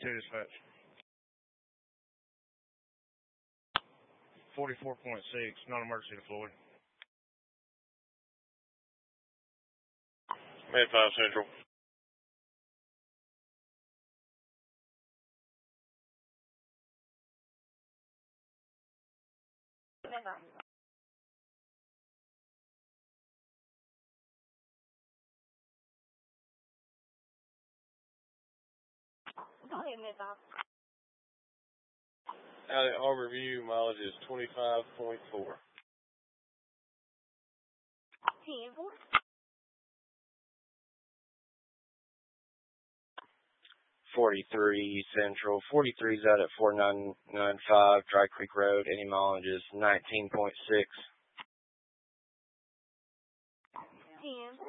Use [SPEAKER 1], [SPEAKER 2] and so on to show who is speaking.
[SPEAKER 1] dispatch. 44.6, non-emergency to Floyd.
[SPEAKER 2] Med 5 Central. Out at Harborview, mileage is 25.4.
[SPEAKER 3] 43 Central. 43 is out at 4995 Dry Creek Road. Any mileage is 19.6.